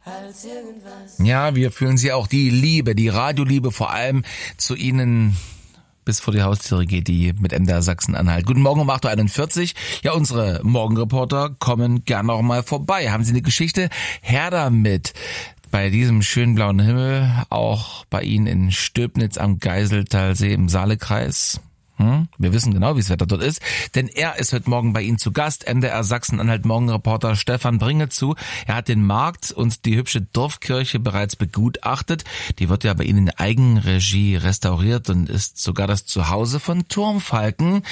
als irgendwas. Ja, wir fühlen sie auch, die Liebe, die Radioliebe vor allem zu Ihnen. Bis vor die Haustüre geht die mit MDR Sachsen-Anhalt. Guten Morgen um 8.41 Uhr. Ja, unsere Morgenreporter kommen gern noch mal vorbei. Haben Sie eine Geschichte? Her damit. Bei diesem schönen blauen Himmel, auch bei Ihnen in Stöbnitz am Geiseltalsee im Saalekreis. Wir wissen genau, wie das Wetter dort ist, denn er ist heute Morgen bei Ihnen zu Gast. MDR Sachsen-Anhalt Morgenreporter Stefan Bringezu. Er hat den Markt und die hübsche Dorfkirche bereits begutachtet. Die wird ja bei Ihnen in Eigenregie restauriert und ist sogar das Zuhause von Turmfalken.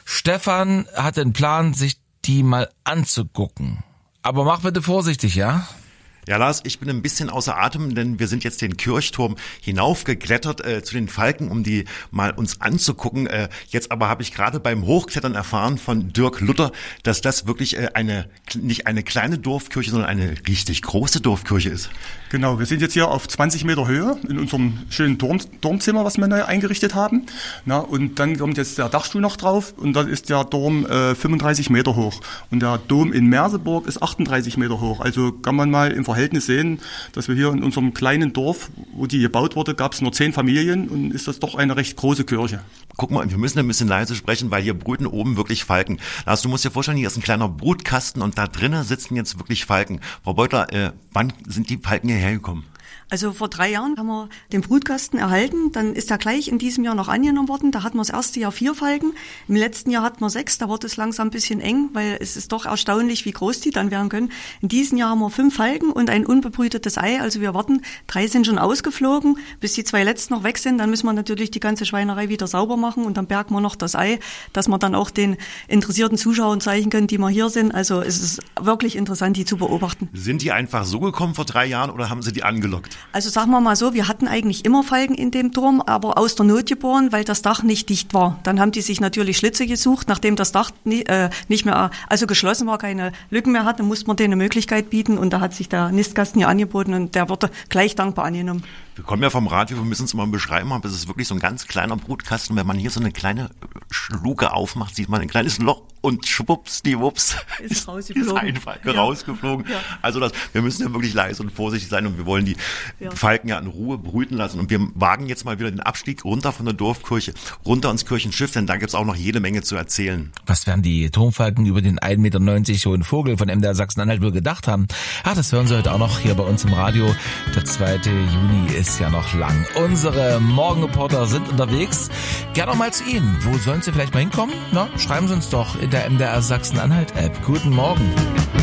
Stefan hat den Plan, sich die mal anzugucken. Aber mach bitte vorsichtig, ja? Ja, Lars, ich bin ein bisschen außer Atem, denn wir sind jetzt den Kirchturm hinaufgeklettert zu den Falken, um die mal uns anzugucken. Jetzt aber habe ich gerade beim Hochklettern erfahren von Dirk Luther, dass das wirklich nicht eine kleine Dorfkirche, sondern eine richtig große Dorfkirche ist. Genau, wir sind jetzt hier auf 20 Meter Höhe in unserem schönen Turmzimmer, was wir neu eingerichtet haben. Na, und dann kommt jetzt der Dachstuhl noch drauf und dann ist der Turm 35 Meter hoch. Und der Dom in Merseburg ist 38 Meter hoch. Also kann man mal im Verhältnis sehen, dass wir hier in unserem kleinen Dorf, wo die gebaut wurde, gab es nur 10 Familien und ist das doch eine recht große Kirche. Guck mal, wir müssen ein bisschen leise sprechen, weil hier brüten oben wirklich Falken. Lars, du musst dir vorstellen, hier ist ein kleiner Brutkasten und da drinnen sitzen jetzt wirklich Falken. Frau Beutler, wann sind die Falken hierher gekommen? Also vor 3 Jahren haben wir den Brutkasten erhalten, dann ist er gleich in diesem Jahr noch angenommen worden. Da hatten wir das erste Jahr 4 Falken, im letzten Jahr hatten wir 6, da wurde es langsam ein bisschen eng, weil es ist doch erstaunlich, wie groß die dann werden können. In diesem Jahr haben wir 5 Falken und ein unbebrütetes Ei, also wir warten, 3 sind schon ausgeflogen, bis die 2 letzten noch weg sind, dann müssen wir natürlich die ganze Schweinerei wieder sauber machen und dann bergen wir noch das Ei, dass wir dann auch den interessierten Zuschauern zeigen können, die wir hier sind. Also es ist wirklich interessant, die zu beobachten. Sind die einfach so gekommen vor 3 Jahren oder haben sie die angelockt? Also sagen wir mal so, wir hatten eigentlich immer Falken in dem Turm, aber aus der Not geboren, weil das Dach nicht dicht war. Dann haben die sich natürlich Schlitze gesucht, nachdem das Dach nicht mehr, also geschlossen war, keine Lücken mehr hatte, musste man denen eine Möglichkeit bieten und da hat sich der Nistkasten hier angeboten und der wurde gleich dankbar angenommen. Wir kommen ja vom Radio, wir müssen es mal beschreiben, aber es ist wirklich so ein ganz kleiner Brutkasten. Wenn man hier so eine kleine Schluke aufmacht, sieht man ein kleines Loch und schwuppsdiwupps ist rausgeflogen. Einfach rausgeflogen. Ja. Also wir müssen ja wirklich leise und vorsichtig sein und wir wollen die Falken ja in Ruhe brüten lassen. Und wir wagen jetzt mal wieder den Abstieg runter von der Dorfkirche, runter ins Kirchenschiff, denn da gibt's auch noch jede Menge zu erzählen. Was werden die Turmfalken über den 1,90 Meter hohen Vogel von MDR Sachsen-Anhalt wohl gedacht haben? Ach, das hören Sie heute auch noch hier bei uns im Radio. Der 2. Juni ist ja noch lang. Unsere Morgenreporter sind unterwegs. Gerne noch mal zu Ihnen. Wo sollen Sie vielleicht mal hinkommen? Na, schreiben Sie uns doch in der MDR Sachsen-Anhalt App. Guten Morgen.